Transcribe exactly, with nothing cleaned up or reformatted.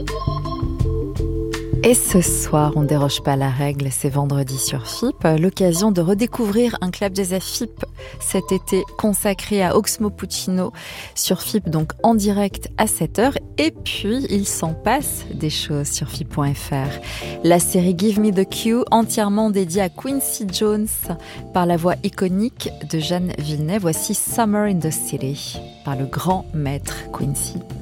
Et ce soir, on déroge pas à la règle, c'est vendredi sur F I P, l'occasion de redécouvrir un club jazz à F I P cet été consacré à Oxmo Puccino sur F I P, donc en direct à sept heures. Et puis, il s'en passe des choses sur F I P point F R. La série Give Me the Cue, entièrement dédiée à Quincy Jones par la voix iconique de Jeanne Villeneuve. Voici Summer in the City par le grand maître Quincy.